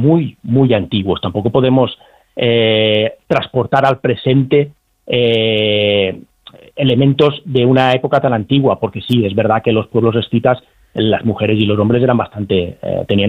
muy, muy antiguos. Tampoco podemos transportar al presente elementos de una época tan antigua, porque sí, es verdad que los pueblos escitas, las mujeres y los hombres eran bastante, tenían